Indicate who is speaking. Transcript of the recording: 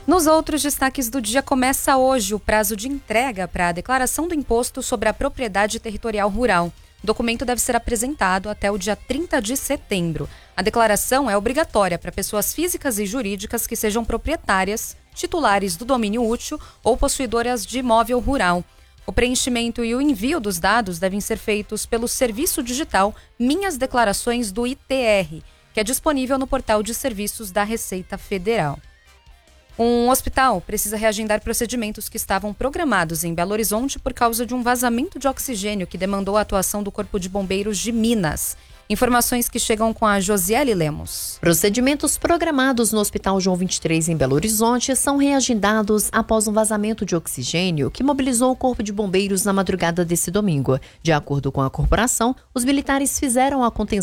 Speaker 1: Nos outros destaques do dia, começa hoje o prazo de entrega para a declaração do imposto sobre a propriedade territorial rural. O documento deve ser apresentado até o dia 30 de setembro. A declaração é obrigatória para pessoas físicas e jurídicas que sejam proprietárias, titulares do domínio útil ou possuidoras de imóvel rural. O preenchimento e o envio dos dados devem ser feitos pelo serviço digital Minhas Declarações do ITR, que é disponível no portal de serviços da Receita Federal. Um hospital precisa reagendar procedimentos que estavam programados em Belo Horizonte por causa de um vazamento de oxigênio que demandou a atuação do Corpo de Bombeiros de Minas. Informações que chegam com a Josiele Lemos.
Speaker 2: Procedimentos programados no Hospital João 23 em Belo Horizonte são reagendados após um vazamento de oxigênio que mobilizou o Corpo de Bombeiros na madrugada desse domingo. De acordo com a corporação, os militares fizeram a contenção